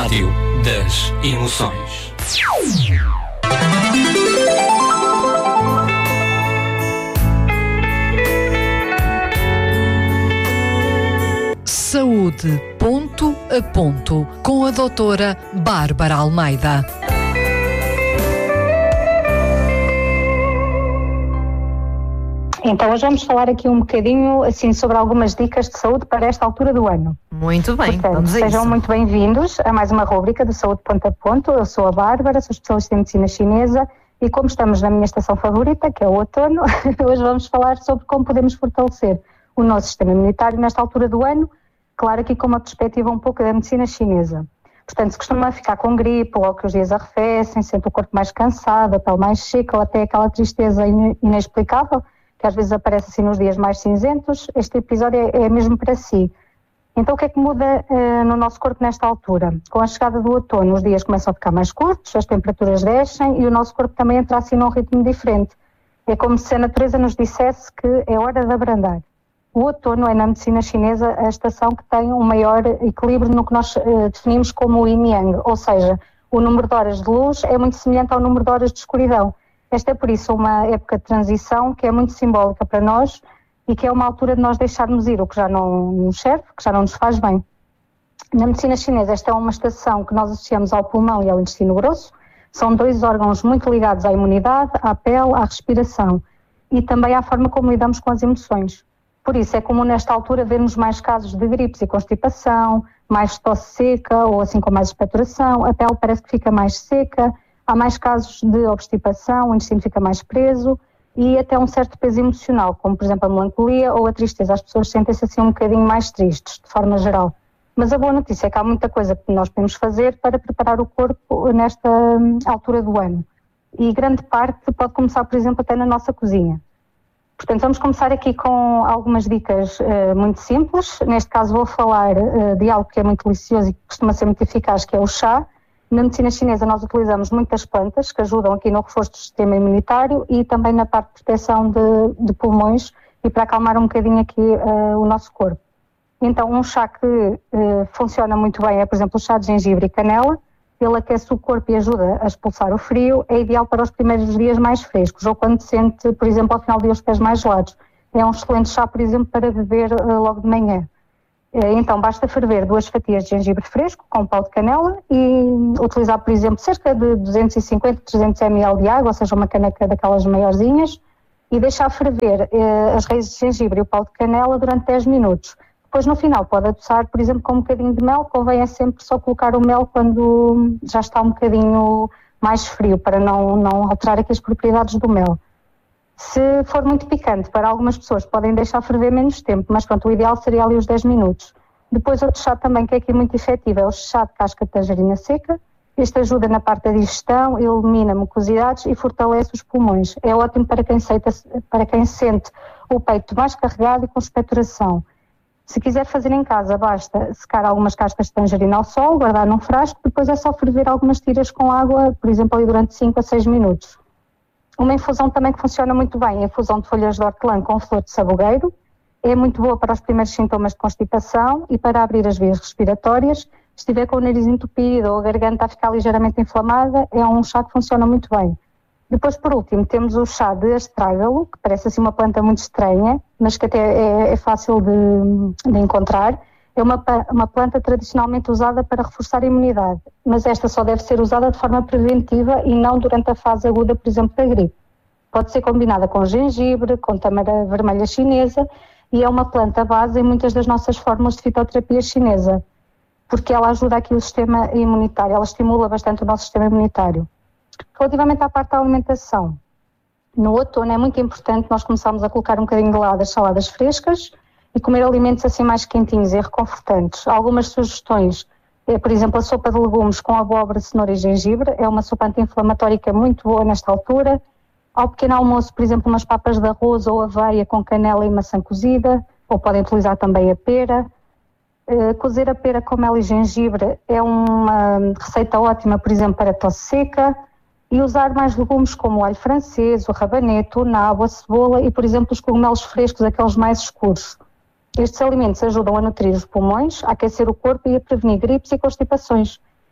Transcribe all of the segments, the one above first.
Rádio das Emoções. Saúde ponto a ponto com a doutora Bárbara Almeida. Então hoje vamos falar aqui um bocadinho assim sobre algumas dicas de saúde para esta altura do ano. Muito bem, portanto, vamos a sejam isso. muito bem-vindos a mais uma rúbrica do Saúde Ponto a Ponto. Eu sou a Bárbara, sou especialista em medicina chinesa e como estamos na minha estação favorita, que é o outono, hoje vamos falar sobre como podemos fortalecer o nosso sistema imunitário nesta altura do ano, claro aqui com uma perspectiva um pouco da medicina chinesa. Portanto, se costuma ficar com gripe, logo que os dias arrefecem, sente o corpo mais cansado, a pele mais seca ou até aquela tristeza inexplicável, que às vezes aparece assim nos dias mais cinzentos, este episódio é mesmo para si. Então o que é que muda no nosso corpo nesta altura? Com a chegada do outono, os dias começam a ficar mais curtos, as temperaturas descem e o nosso corpo também entra assim num ritmo diferente. É como se a natureza nos dissesse que é hora de abrandar. O outono é na medicina chinesa a estação que tem um maior equilíbrio no que nós definimos como o yin-yang, ou seja, o número de horas de luz é muito semelhante ao número de horas de escuridão. Esta é por isso uma época de transição que é muito simbólica para nós e que é uma altura de nós deixarmos ir o que já não nos serve, que já não nos faz bem. Na medicina chinesa esta é uma estação que nós associamos ao pulmão e ao intestino grosso, são dois órgãos muito ligados à imunidade, à pele, à respiração e também à forma como lidamos com as emoções. Por isso é comum nesta altura vermos mais casos de gripes e constipação, mais tosse seca ou assim com mais expectoração, a pele parece que fica mais seca, há mais casos de obstipação, o intestino fica mais preso e até um certo peso emocional, como por exemplo a melancolia ou a tristeza. As pessoas sentem-se assim um bocadinho mais tristes, de forma geral. Mas a boa notícia é que há muita coisa que nós podemos fazer para preparar o corpo nesta altura do ano. E grande parte pode começar, por exemplo, até na nossa cozinha. Portanto, vamos começar aqui com algumas dicas muito simples. Neste caso vou falar de algo que é muito delicioso e que costuma ser muito eficaz, que é o chá. Na medicina chinesa nós utilizamos muitas plantas que ajudam aqui no reforço do sistema imunitário e também na parte de proteção de pulmões e para acalmar um bocadinho aqui o nosso corpo. Então um chá que funciona muito bem é, por exemplo, o chá de gengibre e canela. Ele aquece o corpo e ajuda a expulsar o frio, é ideal para os primeiros dias mais frescos ou quando sente, por exemplo, ao final do dia os pés mais gelados. É um excelente chá, por exemplo, para beber logo de manhã. Então basta ferver 2 fatias de gengibre fresco com pau de canela e utilizar, por exemplo, cerca de 250-300 ml de água, ou seja, uma caneca daquelas maiorzinhas, e deixar ferver as raízes de gengibre e o pau de canela durante 10 minutos. Depois no final pode adoçar, por exemplo, com um bocadinho de mel, convém é sempre só colocar o mel quando já está um bocadinho mais frio, para não alterar aqui as propriedades do mel. Se for muito picante, para algumas pessoas podem deixar ferver menos tempo, mas pronto, o ideal seria ali os 10 minutos. Depois outro chá também que é aqui muito efetivo é o chá de casca de tangerina seca. Este ajuda na parte da digestão, elimina mucosidades e fortalece os pulmões. É ótimo para quem sente o peito mais carregado e com expectoração. Se quiser fazer em casa, basta secar algumas cascas de tangerina ao sol, guardar num frasco, depois é só ferver algumas tiras com água, por exemplo, ali durante 5 a 6 minutos. Uma infusão também que funciona muito bem, a infusão de folhas de hortelã com flor de sabugueiro, é muito boa para os primeiros sintomas de constipação e para abrir as vias respiratórias. Se estiver com o nariz entupido ou a garganta a ficar ligeiramente inflamada, é um chá que funciona muito bem. Depois, por último, temos o chá de astrágalo, que parece assim uma planta muito estranha, mas que até é fácil de encontrar. É uma planta tradicionalmente usada para reforçar a imunidade, mas esta só deve ser usada de forma preventiva e não durante a fase aguda, por exemplo, da gripe. Pode ser combinada com gengibre, com tâmara vermelha chinesa e é uma planta base em muitas das nossas fórmulas de fitoterapia chinesa, porque ela ajuda aqui o sistema imunitário, ela estimula bastante o nosso sistema imunitário. Relativamente à parte da alimentação, no outono é muito importante nós começarmos a colocar um bocadinho de lado as saladas frescas e comer alimentos assim mais quentinhos e reconfortantes. Algumas sugestões é, por exemplo, a sopa de legumes com abóbora, cenoura e gengibre, é uma sopa anti-inflamatória que é muito boa nesta altura. Ao pequeno almoço, por exemplo, umas papas de arroz ou aveia com canela e maçã cozida, ou podem utilizar também a pera. Cozer a pera com mel e gengibre é uma receita ótima, por exemplo, para tosse seca. E usar mais legumes como o alho francês, o rabanete, o nabo, a cebola e, por exemplo, os cogumelos frescos, aqueles mais escuros. Estes alimentos ajudam a nutrir os pulmões, a aquecer o corpo e a prevenir gripes e constipações.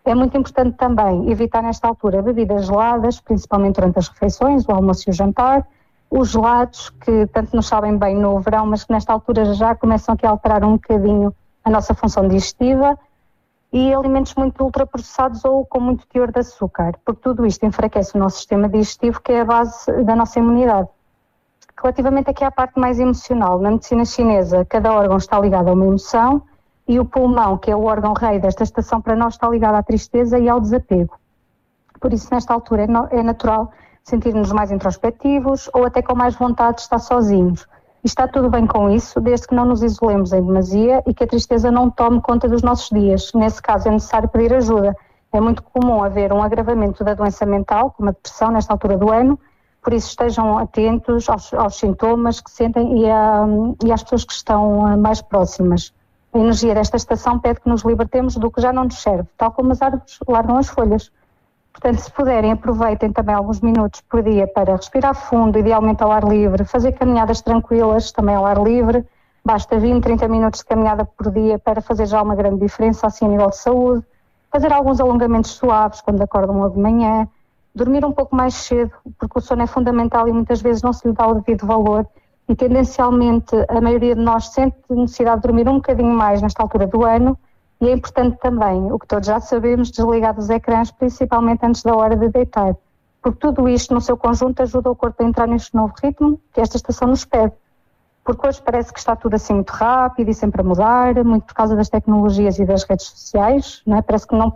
É muito importante também evitar nesta altura bebidas geladas, principalmente durante as refeições, o almoço e o jantar, os gelados que tanto nos sabem bem no verão, mas que nesta altura já começam aqui a alterar um bocadinho a nossa função digestiva, e alimentos muito ultraprocessados ou com muito teor de açúcar, porque tudo isto enfraquece o nosso sistema digestivo, que é a base da nossa imunidade. Relativamente aqui à parte mais emocional, na medicina chinesa, cada órgão está ligado a uma emoção, e o pulmão, que é o órgão rei desta estação para nós, está ligado à tristeza e ao desapego. Por isso, nesta altura, é natural sentir-nos mais introspectivos ou até com mais vontade de estar sozinhos. E está tudo bem com isso, desde que não nos isolemos em demasia e que a tristeza não tome conta dos nossos dias. Nesse caso, é necessário pedir ajuda. É muito comum haver um agravamento da doença mental, como a depressão, nesta altura do ano, por isso estejam atentos aos sintomas que sentem e às pessoas que estão mais próximas. A energia desta estação pede que nos libertemos do que já não nos serve, tal como as árvores largam as folhas. Portanto, se puderem, aproveitem também alguns minutos por dia para respirar fundo, idealmente ao ar livre, fazer caminhadas tranquilas também ao ar livre. Basta 20, 30 minutos de caminhada por dia para fazer já uma grande diferença assim a nível de saúde. Fazer alguns alongamentos suaves quando acordam logo de manhã. Dormir um pouco mais cedo, porque o sono é fundamental e muitas vezes não se lhe dá o devido valor. E tendencialmente a maioria de nós sente necessidade de dormir um bocadinho mais nesta altura do ano, e é importante também, o que todos já sabemos, desligar dos ecrãs, principalmente antes da hora de deitar, porque tudo isto no seu conjunto ajuda o corpo a entrar neste novo ritmo que esta estação nos pede, porque hoje parece que está tudo assim muito rápido e sempre a mudar, muito por causa das tecnologias e das redes sociais, não é? Parece que não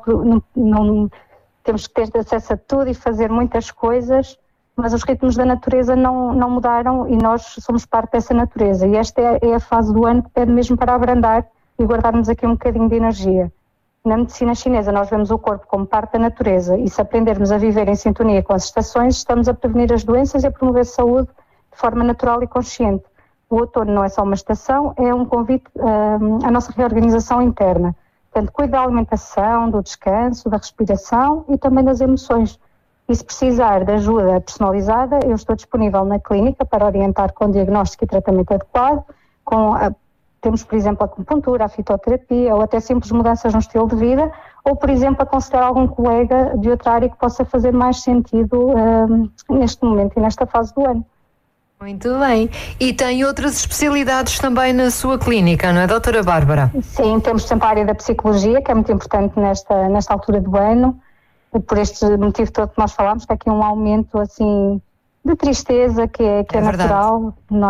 temos que ter acesso a tudo e fazer muitas coisas, mas os ritmos da natureza não mudaram e nós somos parte dessa natureza. E esta é a fase do ano que pede mesmo para abrandar e guardarmos aqui um bocadinho de energia. Na medicina chinesa nós vemos o corpo como parte da natureza e se aprendermos a viver em sintonia com as estações, estamos a prevenir as doenças e a promover saúde de forma natural e consciente. O outono não é só uma estação, é um convite à nossa reorganização interna. Portanto, cuide da alimentação, do descanso, da respiração e também das emoções. E se precisar de ajuda personalizada, eu estou disponível na clínica para orientar com diagnóstico e tratamento adequado. Temos, por exemplo, a acupuntura, a fitoterapia ou até simples mudanças no estilo de vida, ou, por exemplo, aconselhar algum colega de outra área que possa fazer mais sentido neste momento e nesta fase do ano. Muito bem. E tem outras especialidades também na sua clínica, não é, doutora Bárbara? Sim, temos sempre a área da psicologia, que é muito importante nesta altura do ano. Por este motivo todo que nós falámos, que há aqui um aumento assim de tristeza que é natural.